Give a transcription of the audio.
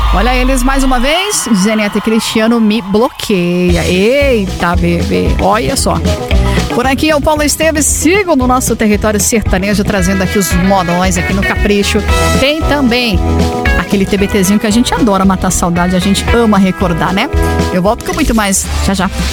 Olha eles mais uma vez. Zeneta e Cristiano me bloqueia. Eita, bebê. Olha só. Por aqui é o Paulo Esteves. Sigam no nosso território sertanejo, trazendo aqui os modões aqui no Capricho. Tem também aquele TBTzinho que a gente adora matar saudade, a gente ama recordar, né? Eu volto com muito mais. Já, já.